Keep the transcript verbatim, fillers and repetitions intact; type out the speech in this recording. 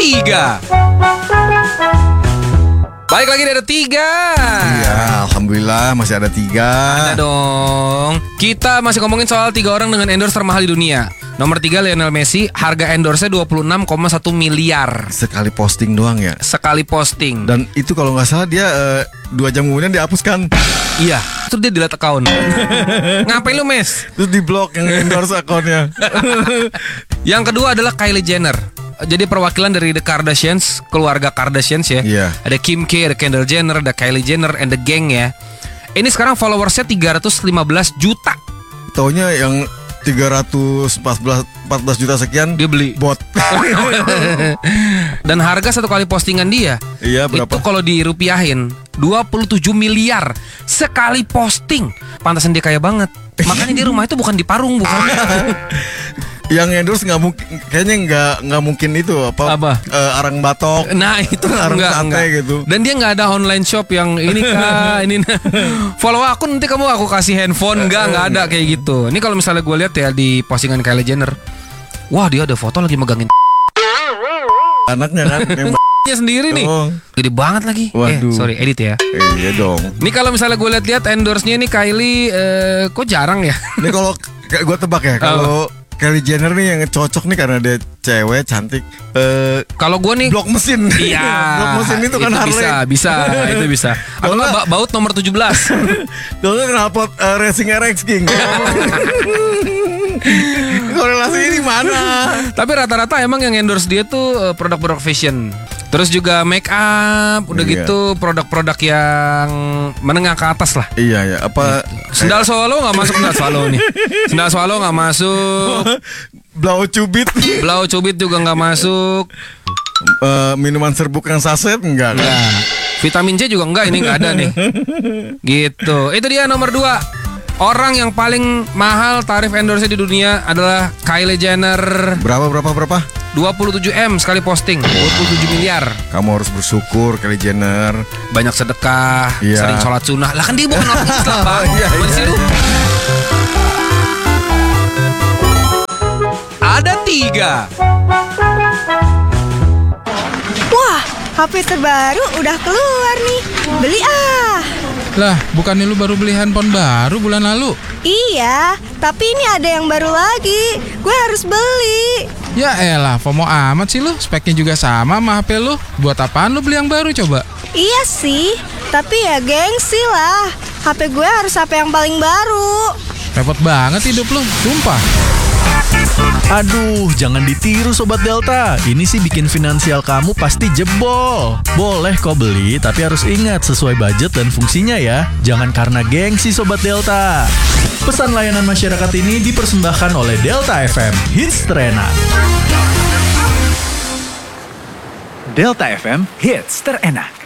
tiga. Balik lagi dari ada tiga. Iya, alhamdulillah masih ada tiga. Ada dong. Kita masih ngomongin soal tiga orang dengan endorse termahal di dunia. Nomor tiga Lionel Messi, harga endorse-nya dua puluh enam koma satu miliar. Sekali posting doang ya. Sekali posting. Dan itu kalau nggak salah dia uh, dua jam kemudian dihapuskan. Iya. Terus dia delete account. Ngapain lu, Mes? Terus di blok yang endorse akunnya. Yang kedua adalah Kylie Jenner. Jadi perwakilan dari The Kardashians, keluarga Kardashians ya. Iya. Ada Kim K, ada Kendall Jenner, ada Kylie Jenner, and the gang ya. Ini sekarang followersnya tiga ratus lima belas juta. Taunya yang tiga ratus empat belas juta sekian dia beli bot. Dan harga satu kali postingan dia, iya, berapa? Itu kalau dirupiahin dua puluh tujuh miliar sekali posting. Pantasan dia kaya banget. Makanya di rumah itu bukan di Parung, bukan. Yang endorse nggak mungkin, kayaknya nggak nggak mungkin itu apa? Apa? Uh, arang batok. Nah itu arang enggak, sate enggak. gitu. Dan dia nggak ada online shop yang ini kah, ini follow aku nanti kamu aku kasih handphone, enggak nggak ada kayak gitu. Ini kalau misalnya gue lihat ya di postingan Kylie Jenner, wah dia ada foto lagi megangin anaknya kan yang nya sendiri nih, oh. Gede banget lagi. Waduh. Eh sorry edit ya. Eh, iya dong. Ini kalau misalnya gue lihat-lihat endorse-nya nih Kylie, eh, kok jarang ya? Ini kalau gue tebak ya, kalau Kylie Jenner nih yang cocok nih karena dia cewek cantik. Uh, Kalau gue nih blok mesin. Iya. Blok mesin itu kan Harley. Bisa, bisa, itu bisa. Atau nggak baut nomor tujuh belas. Dulu kenapa uh, Racing R X King? Korelasinya di mana? Tapi rata-rata emang yang endorse dia tuh uh, produk-produk fashion. Terus juga make up, udah iya. gitu produk-produk yang menengah ke atas lah. Iya ya, apa gitu. Sendal Swallow nggak masuk sendal Swallow nih. Sendal Swallow nggak masuk. Blau cubit. Blau cubit juga nggak masuk. Uh, minuman serbuk yang saset enggak? Enggak. Vitamin C juga enggak, ini nggak ada nih. Gitu. Itu dia nomor dua. Orang yang paling mahal tarif endorse di dunia adalah Kylie Jenner. Berapa berapa berapa? dua puluh tujuh M sekali posting. dua puluh tujuh miliar. Kamu harus bersyukur Kylie Jenner. Banyak sedekah, iya. Sering sholat sunnah. Lah kan dia bukan orang Islam, Bang. Iya, Gimana sih lu? Ada tiga. Wah, H P terbaru udah keluar nih. Beli ah. Lah, bukannya lu baru beli handphone baru bulan lalu? Iya, tapi ini ada yang baru lagi. Gue harus beli. Ya elah, FOMO amat sih lu. Speknya juga sama sama H P lu. Buat apaan lu beli yang baru coba? Iya sih, tapi ya gengsi lah. H P gue harus H P yang paling baru. Repot banget hidup lu, sumpah. Aduh, jangan ditiru Sobat Delta. Ini sih bikin finansial kamu pasti jebol. Boleh kok beli, tapi harus ingat sesuai budget dan fungsinya ya. Jangan karena gengsi Sobat Delta. Pesan layanan masyarakat ini dipersembahkan oleh Delta F M Hits terenak. Delta F M Hits terenak.